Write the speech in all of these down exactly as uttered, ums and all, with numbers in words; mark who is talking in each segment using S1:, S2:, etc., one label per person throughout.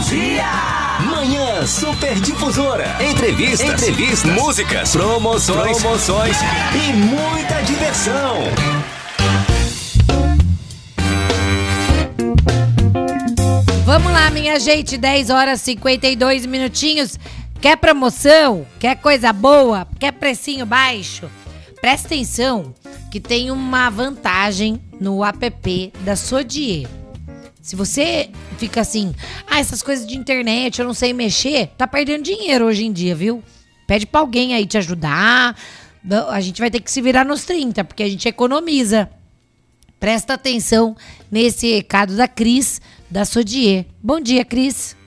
S1: dia. Manhã Super Difusora. Entrevistas, Entrevistas, músicas, promoções, promoções e muita diversão.
S2: Vamos lá, minha gente, dez horas e cinquenta e dois minutinhos. Quer promoção? Quer coisa boa? Quer precinho baixo? Presta atenção que tem uma vantagem no app da Sodier. Se você fica assim, ah, essas coisas de internet, eu não sei mexer, tá perdendo dinheiro hoje em dia, viu? Pede pra alguém aí te ajudar. A gente vai ter que se virar nos trinta, porque a gente economiza. Presta atenção nesse recado da Cris, da Sodier. Bom dia, Cris.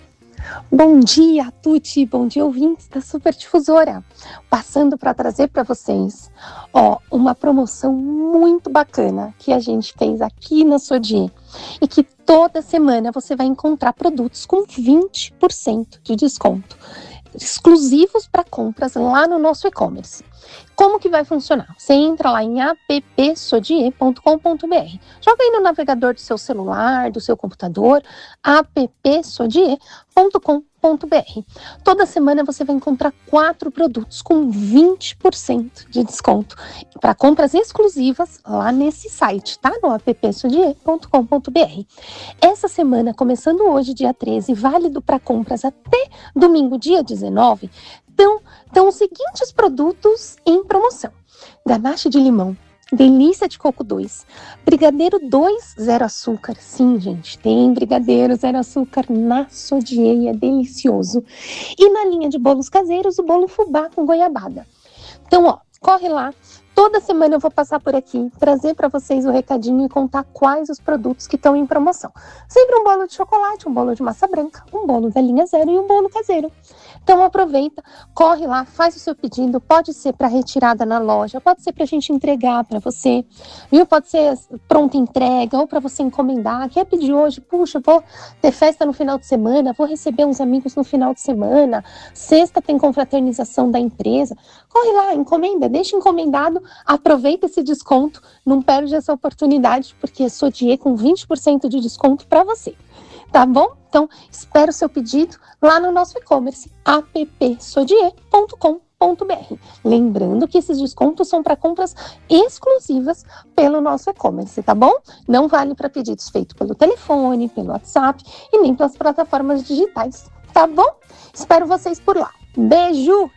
S3: Bom dia, Tuti. Bom dia, ouvintes da Super Difusora. Passando para trazer para vocês, ó, uma promoção muito bacana que a gente fez aqui na Sodier e que toda semana você vai encontrar produtos com vinte por cento de desconto, exclusivos para compras lá no nosso e-commerce. Como que vai funcionar? Você entra lá em app sodier ponto com ponto b r. Joga aí no navegador do seu celular, do seu computador, app sodier ponto com ponto b r. Toda semana você vai encontrar quatro produtos com vinte por cento de desconto para compras exclusivas lá nesse site, tá? No app sodier ponto com ponto b r. Essa semana, começando hoje, dia treze, válido para compras até domingo, dia dezenove, Então, então, os seguintes produtos em promoção: ganache de limão, delícia de coco dois, brigadeiro dois zero açúcar. Sim, gente, tem brigadeiro zero açúcar na Sodier e é delicioso. E na linha de bolos caseiros, o bolo fubá com goiabada. Então, ó, corre lá. Toda semana eu vou passar por aqui, trazer para vocês o recadinho e contar quais os produtos que estão em promoção. Sempre um bolo de chocolate, um bolo de massa branca, um bolo da linha zero e um bolo caseiro. Então aproveita, corre lá, faz o seu pedido, pode ser para retirada na loja, pode ser para a gente entregar para você, viu? Pode ser pronta entrega ou para você encomendar. Quer pedir hoje? Puxa, vou ter festa no final de semana, vou receber uns amigos no final de semana, sexta tem confraternização da empresa. Corre lá, encomenda, deixa encomendado, aproveita esse desconto, não perde essa oportunidade, porque é Sodier com vinte por cento de desconto para você. Tá bom? Então, espero o seu pedido lá no nosso e-commerce, app sodier ponto com ponto b r. Lembrando que esses descontos são para compras exclusivas pelo nosso e-commerce, tá bom? Não vale para pedidos feitos pelo telefone, pelo WhatsApp e nem pelas plataformas digitais, tá bom? Espero vocês por lá. Beijo!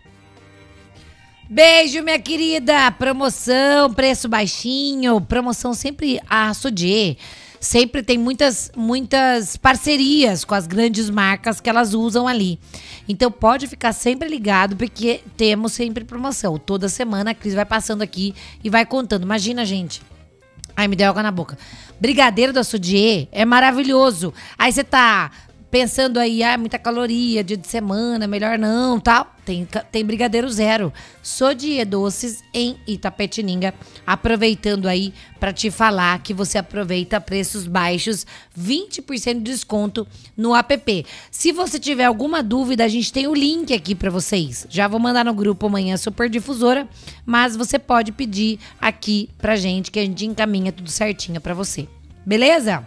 S2: Beijo, minha querida! Promoção, preço baixinho, promoção sempre a Sodier. Sempre tem muitas, muitas parcerias com as grandes marcas que elas usam ali. Então pode ficar sempre ligado, porque temos sempre promoção. Toda semana a Cris vai passando aqui e vai contando. Imagina, gente. Ai, me deu água na boca. Brigadeiro da Sodier é maravilhoso. Aí você tá pensando aí, ah, muita caloria, dia de semana, melhor não, tal. Tem, tem brigadeiro zero. Sodier Doces em Itapetininga. Aproveitando aí para te falar que você aproveita preços baixos, vinte por cento de desconto no app. Se você tiver alguma dúvida, a gente tem o link aqui para vocês. Já vou mandar no grupo amanhã Super Difusora, mas você pode pedir aqui pra gente que a gente encaminha tudo certinho para você. Beleza?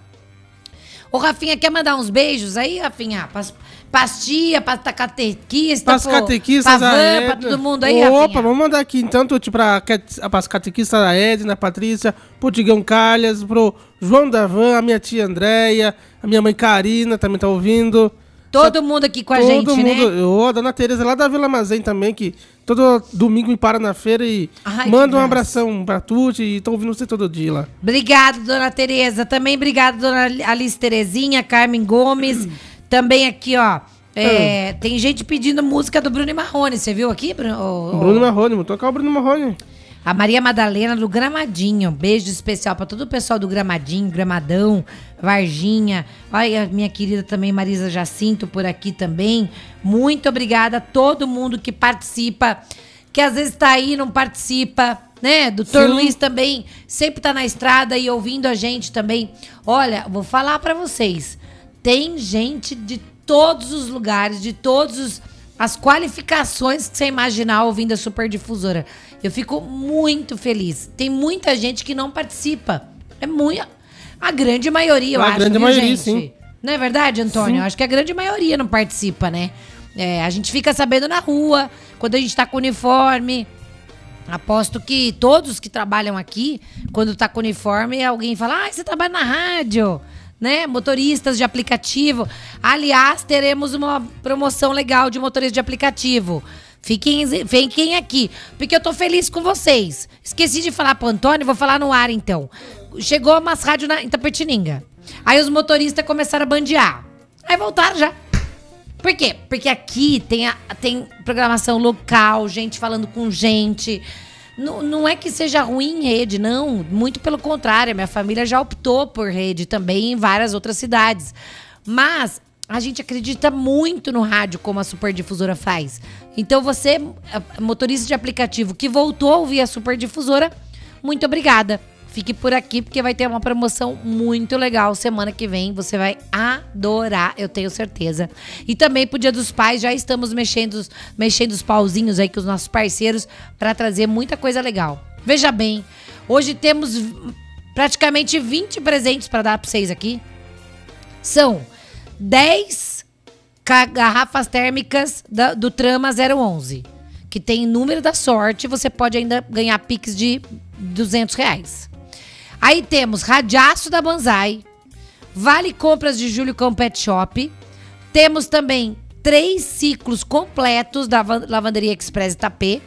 S2: Ô, Rafinha, quer mandar uns beijos aí, Rafinha? Pas, pastia, para catequista,
S4: para as catequistas
S2: pra,
S4: da
S2: van,
S4: Edna.
S2: pra todo mundo aí,
S4: Opa,
S2: Rafinha.
S4: vamos mandar aqui então, Tuti, para as catequistas da Edna, Patrícia, pro Digão Calhas, pro João da Van, a minha tia Andréia, a minha mãe Karina também tá ouvindo.
S2: Todo mundo aqui com a
S4: todo
S2: gente,
S4: mundo,
S2: né?
S4: Ô, a dona Tereza lá da Vila Mazém também, que todo domingo me para na feira e
S2: Ai,
S4: manda um abração pra Tuti e tô ouvindo você todo dia lá.
S2: Obrigada, dona Tereza. Também obrigada, dona Alice Terezinha, Carmen Gomes. Também aqui, ó. É, hum. Tem gente pedindo música do Bruno e Marrone. Você viu aqui, Bruno? Oh, oh.
S4: Bruno Marrone, vou tocar o Bruno Marrone.
S2: A Maria Madalena do Gramadinho. Beijo especial para todo o pessoal do Gramadinho, Gramadão, Varginha. Olha a minha querida também Marisa Jacinto por aqui também. Muito obrigada a todo mundo que participa, que às vezes tá aí e não participa, né? Doutor Luiz também sempre tá na estrada e ouvindo a gente também. Olha, vou falar para vocês. Tem gente de todos os lugares, de todos os... as qualificações que você imaginar ouvindo a Super Difusora. Eu fico muito feliz. Tem muita gente que não participa. É muito... A grande maioria, eu
S4: a
S2: acho,
S4: grande
S2: viu,
S4: maioria,
S2: gente?
S4: sim.
S2: Não é verdade, Antônio? Sim. Acho que a grande maioria não participa, né? É, a gente fica sabendo na rua, quando a gente tá com uniforme. Aposto que todos que trabalham aqui, quando tá com uniforme, alguém fala, ah, você trabalha na rádio, né? Motoristas de aplicativo. Aliás, teremos uma promoção legal de motoristas de aplicativo. Fiquem, fiquem aqui, porque eu tô feliz com vocês. Esqueci de falar pro Antônio, vou falar no ar então. Chegou umas rádios na, em Tapetininga. Aí os motoristas começaram a bandear. Aí voltaram já. Por quê? Porque aqui tem, a, tem programação local, gente falando com gente. Não, não é que seja ruim em rede, não. Muito pelo contrário, minha família já optou por rede também em várias outras cidades. Mas a gente acredita muito no rádio, como a Superdifusora faz. Então você, motorista de aplicativo que voltou a ouvir a Superdifusora, muito obrigada. Fique por aqui, porque vai ter uma promoção muito legal semana que vem. Você vai adorar, eu tenho certeza. E também pro Dia dos Pais, já estamos mexendo, mexendo os pauzinhos aí com os nossos parceiros para trazer muita coisa legal. Veja bem, hoje temos praticamente vinte presentes para dar para vocês aqui. São dez garrafas térmicas da, do Trama zero onze, que tem número da sorte. Você pode ainda ganhar Pix de duzentos reais. Aí temos Radiaço da Banzai, Vale Compras de Júlio Cão Pet Shop. Temos também três ciclos completos da Lavanderia Express Itapê.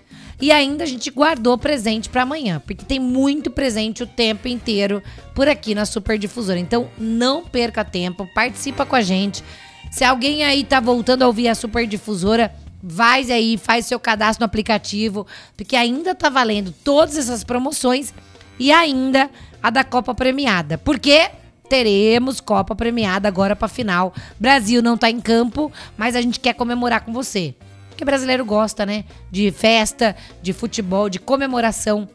S2: E ainda a gente guardou presente para amanhã, porque tem muito presente o tempo inteiro por aqui na Superdifusora. Então não perca tempo, participa com a gente. Se alguém aí tá voltando a ouvir a Superdifusora, vai aí, faz seu cadastro no aplicativo, porque ainda tá valendo todas essas promoções. E ainda a da Copa Premiada. Porque teremos Copa Premiada agora pra final. Brasil não tá em campo, mas a gente quer comemorar com você. Porque brasileiro gosta, né? De festa, de futebol, de comemoração.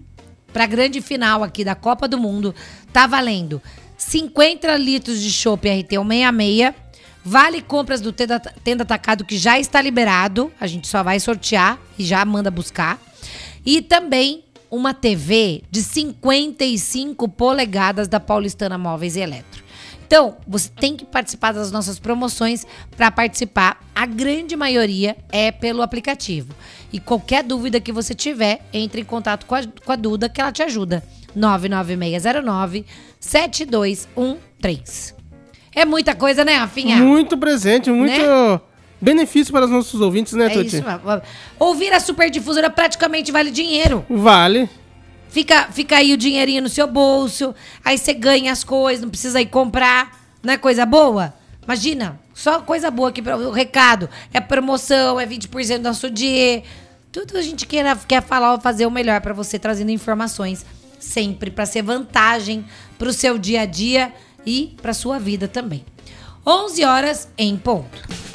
S2: Pra grande final aqui da Copa do Mundo, tá valendo cinquenta litros de chopp R T cento e sessenta e seis. Vale compras do Tenda, Tenda Atacado, que já está liberado. A gente só vai sortear e já manda buscar. E também uma T V de cinquenta e cinco polegadas da Paulistana Móveis e Eletro. Então, você tem que participar das nossas promoções. Para participar, a grande maioria é pelo aplicativo. E qualquer dúvida que você tiver, entre em contato com a, com a Duda, que ela te ajuda. nove nove seis zero nove, sete dois um três. É muita coisa, né, Rafinha?
S4: Muito presente, muito... Né? Benefício para os nossos ouvintes, né,
S2: é
S4: Tuti?
S2: Isso, ouvir a Superdifusora praticamente vale dinheiro.
S4: Vale.
S2: Fica, fica aí o dinheirinho no seu bolso, aí você ganha as coisas, não precisa ir comprar. Não é coisa boa? Imagina, só coisa boa aqui. O recado é promoção, é vinte por cento do nosso dia. Tudo a gente quer, quer falar, fazer o melhor para você, trazendo informações sempre para ser vantagem para o seu dia a dia e para sua vida também. onze horas em ponto.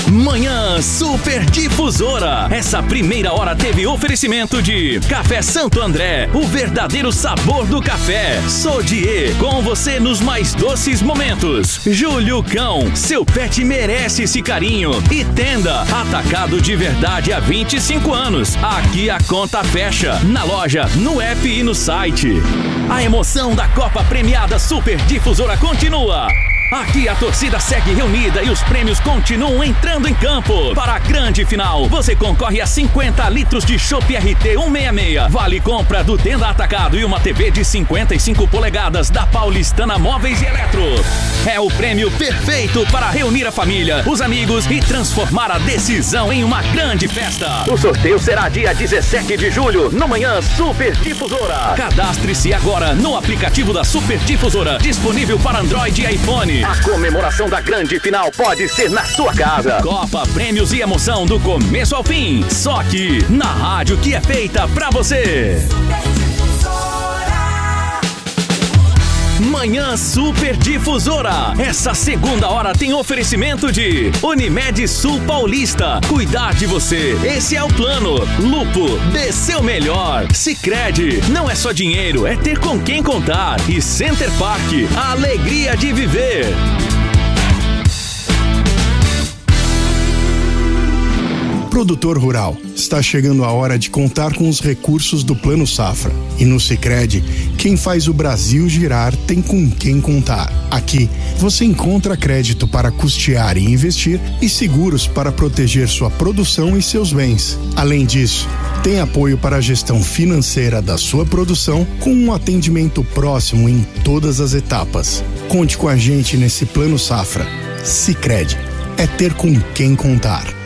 S1: Manhã Superdifusora. Essa primeira hora teve oferecimento de Café Santo André, o verdadeiro sabor do café. Sodier, com você nos mais doces momentos. Júlio Cão, seu pet merece esse carinho. E Tenda, atacado de verdade há vinte e cinco anos. Aqui a conta fecha, na loja, no app e no site. A emoção da Copa Premiada Superdifusora continua. Aqui a torcida segue reunida e os prêmios continuam entrando em campo. Para a grande final, você concorre a cinquenta litros de chopp R T cento e sessenta e seis. Vale compra do Tenda Atacado e uma T V de cinquenta e cinco polegadas da Paulistana Móveis e Eletro. É o prêmio perfeito para reunir a família, os amigos e transformar a decisão em uma grande festa. O sorteio será dia dezessete de julho, no Manhã Superdifusora. Cadastre-se agora no aplicativo da Superdifusora, disponível para Android e iPhone. A comemoração da grande final pode ser na sua casa. Copa, prêmios e emoção do começo ao fim. Só aqui, na rádio que é feita pra você. Manhã Superdifusora. Essa segunda hora tem oferecimento de Unimed Sul Paulista. Cuidar de você, esse é o plano. Lupo, dê seu melhor. Sicredi, não é só dinheiro, é ter com quem contar. E Center Park, a alegria de viver.
S5: Produtor rural, está chegando a hora de contar com os recursos do Plano Safra. E no Sicredi, quem faz o Brasil girar tem com quem contar. Aqui, você encontra crédito para custear e investir e seguros para proteger sua produção e seus bens. Além disso, tem apoio para a gestão financeira da sua produção com um atendimento próximo em todas as etapas. Conte com a gente nesse Plano Safra. Sicredi, é ter com quem contar.